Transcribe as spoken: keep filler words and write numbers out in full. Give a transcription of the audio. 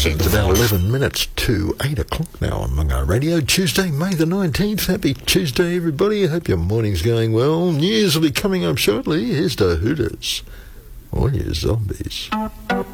It's about eleven minutes to eight o'clock now on Mungo Radio. Tuesday, May the nineteenth. Happy Tuesday, everybody. I hope your morning's going well. News will be coming up shortly. Here's the Hooters. Or your zombies.